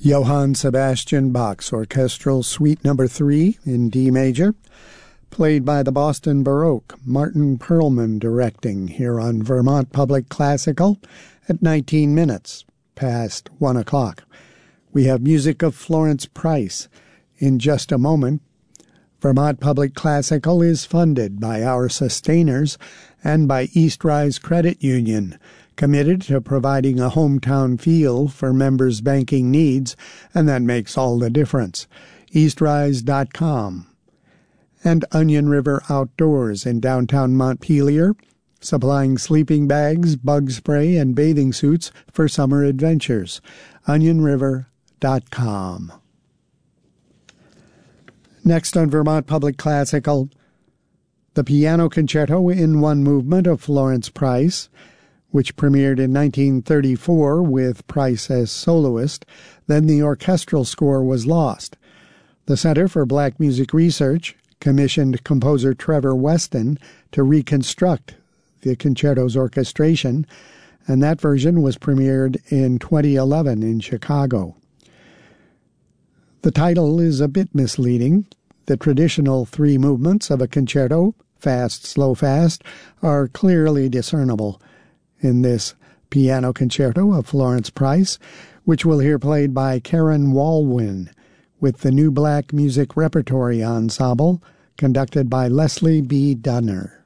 Johann Sebastian Bach's Orchestral Suite No. 3 in D major, played by the Boston Baroque, Martin Perlman directing here on Vermont Public Classical at 19 minutes past 1 o'clock. We have music of Florence Price. In just a moment, Vermont Public Classical is funded by our sustainers and by East Rise Credit Union, committed to providing a hometown feel for members' banking needs, and that makes all the difference. EastRise.com. And Onion River Outdoors in downtown Montpelier, supplying sleeping bags, bug spray, and bathing suits for summer adventures. OnionRiver.com. Next on Vermont Public Classical, the Piano Concerto in One Movement of Florence Price, which premiered in 1934 with Price as soloist. Then the orchestral score was lost. The Center for Black Music Research commissioned composer Trevor Weston to reconstruct the concerto's orchestration, and that version was premiered in 2011 in Chicago. The title is a bit misleading. The traditional three movements of a concerto, fast, slow, fast, are clearly discernible in this piano concerto of Florence Price, which we'll hear played by Karen Walwyn with the New Black Music Repertory Ensemble, conducted by Leslie B. Dunner.